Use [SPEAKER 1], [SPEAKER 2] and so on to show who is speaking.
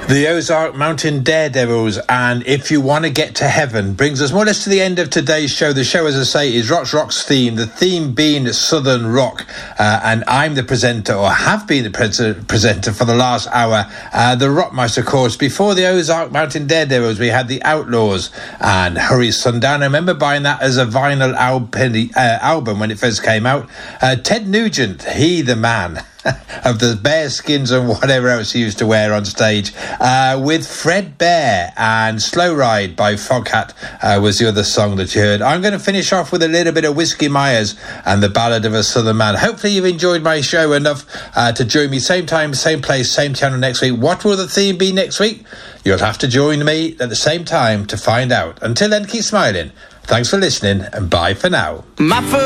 [SPEAKER 1] The Ozark Mountain Daredevils and If You Want to Get to Heaven brings us more or less to the end of today's show. The show, as I say, is Rock's theme, the theme being Southern Rock, and I'm the presenter, or have been the presenter for the last hour, the Rockmaster, of course. Before the Ozark Mountain Daredevils, we had the Outlaws and Hurry Sundown. I remember buying that as a vinyl album when it first came out. Ted Nugent, he the man of the bear skins and whatever else he used to wear on stage, with Fred Bear, and Slow Ride by Foghat was the other song that you heard. I'm going to finish off with a little bit of Whiskey Myers and the Ballad of a Southern Man. Hopefully you've enjoyed my show enough to join me same time, same place, same channel next week. What will the theme be next week? You'll have to join me at the same time to find out. Until then, keep smiling. Thanks for listening, and bye for now.